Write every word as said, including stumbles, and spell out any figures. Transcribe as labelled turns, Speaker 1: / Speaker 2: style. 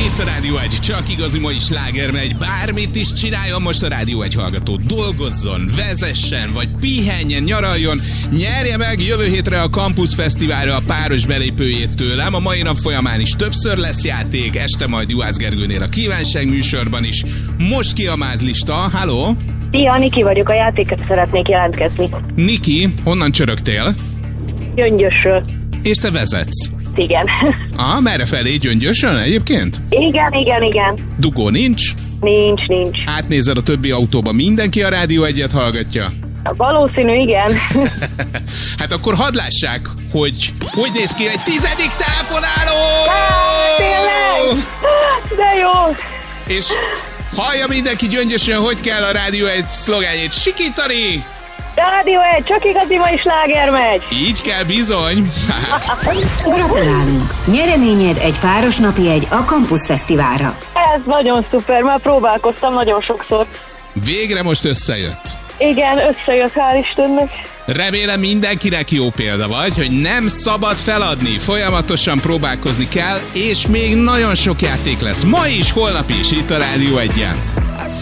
Speaker 1: Itt a Rádió egy, csak igazi mai sláger megy. Bármit is csináljon most a Rádió egy hallgató. Dolgozzon, vezessen, vagy pihenjen, nyaraljon. Nyerje meg jövő hétre a Campus Fesztiválra a páros belépőjét tőlem. A mai nap folyamán is többször lesz játék, este majd Juhász Gergőnél a kívánság műsorban is. Most ki a mázlista? Halló?
Speaker 2: Szia, Niki vagyok, a játékot szeretnék jelentkezni.
Speaker 1: Niki, honnan csörögtél?
Speaker 2: Gyöngyösről.
Speaker 1: És te vezetsz?
Speaker 2: Igen.
Speaker 1: Aha, merre felé? Gyöngyösön egyébként?
Speaker 2: Igen, igen, igen.
Speaker 1: Dugó nincs?
Speaker 2: Nincs, nincs.
Speaker 1: Átnézed a többi autóba, mindenki a Rádió egyet hallgatja?
Speaker 2: Valószínű, igen.
Speaker 1: Hát akkor hadd lássák, hogy hogy néz ki egy tizedik telefonáló!
Speaker 2: Á, tényleg? De jó!
Speaker 1: És hallja mindenki Gyöngyösön, hogy kell a Rádió egy szlogánjét sikítani!
Speaker 2: Rádió egy, csak igazi mai sláger megy!
Speaker 1: Így kell bizony!
Speaker 3: Gratulálunk! Nyereményed egy páros napi jegy a Campus Fesztiválra.
Speaker 2: Ez nagyon szuper, már próbálkoztam nagyon sokszor.
Speaker 1: Végre most összejött.
Speaker 2: Igen, összejött, hál' Istennek.
Speaker 1: Remélem mindenkinek jó példa vagy, hogy nem szabad feladni, folyamatosan próbálkozni kell, és még nagyon sok játék lesz. Ma is, holnap is itt a Rádió egyen.